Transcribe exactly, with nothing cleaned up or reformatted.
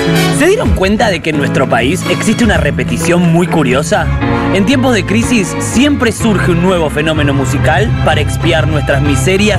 ¿Se dieron cuenta de que en nuestro país existe una repetición muy curiosa? En tiempos de crisis siempre surge un nuevo fenómeno musical para expiar nuestras miserias